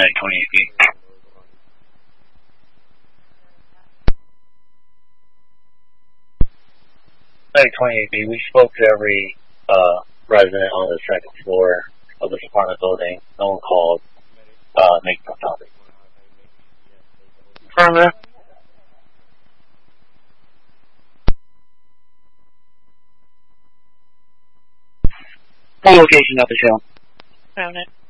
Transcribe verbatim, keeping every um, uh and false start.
Medic twenty-eight B. Medic twenty-eight B, we spoke to every uh, resident on the second floor of this apartment building. No one called. Uh, make no topic. Affirmative. Full location of the show. Found it.